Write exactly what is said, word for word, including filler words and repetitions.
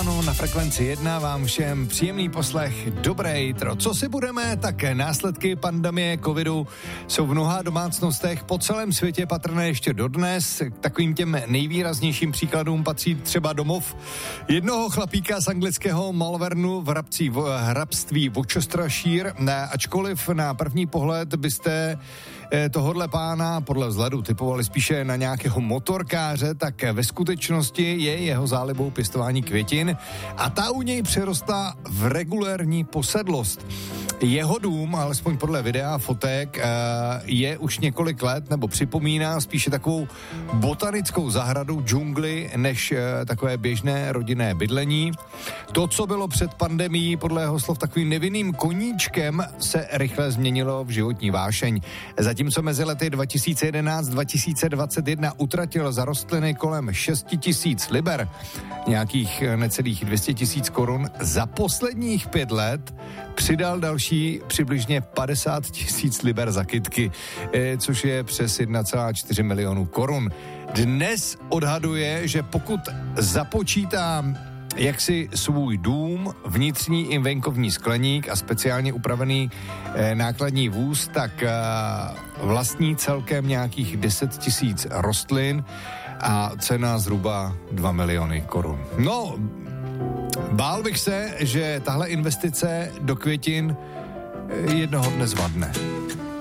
ráno na Frekvenci jedna, vám všem příjemný poslech, dobré jitro. Co si budeme, tak následky pandemie covidu jsou v mnoha domácnostech po celém světě patrné ještě dodnes. K takovým těm nejvýraznějším příkladům patří třeba domov jednoho chlapíka z anglického Malvernu v hrabství, v hrabství Worcestershire. Ačkoliv na první pohled byste tohodle pána podle vzhledu typovali spíše na nějakého motorkáře, tak ve skutečnosti je jeho zálibou pěstování květin a ta u něj přerostla v regulérní posedlost. Jeho dům, alespoň podle videa a fotek, je už několik let, nebo připomíná spíše takovou botanickou zahradu, džungli, než takové běžné rodinné bydlení. To, co bylo před pandemií, podle jeho slov takovým nevinným koníčkem, se rychle změnilo v životní vášeň. Zatímco mezi lety dva tisíce jedenáct dva tisíce dvacet jedna utratil za rostliny kolem šest tisíc liber, nějakých necelých dvě stě tisíc korun, za posledních pět let přidal další přibližně padesát tisíc liber za kytky, což je přes jedna celá čtyři milionu korun. Dnes odhaduje, že pokud započítá jaksi svůj dům, vnitřní i venkovní skleník a speciálně upravený eh, nákladní vůz, tak eh, vlastní celkem nějakých deset tisíc rostlin a cena zhruba dva miliony korun. No, bál bych se, že tahle investice do květin jednoho dne zvadne.